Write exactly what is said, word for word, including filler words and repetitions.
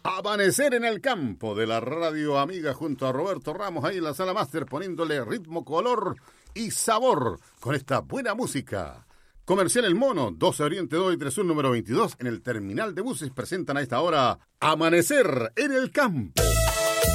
Amanecer en el campo de la radio amiga junto a Roberto Ramos ahí en la sala máster poniéndole ritmo, color y sabor con esta buena música. Comercial El Mono, doce Oriente dos y tres Sur número veintidós en el terminal de buses presentan a esta hora Amanecer en el campo.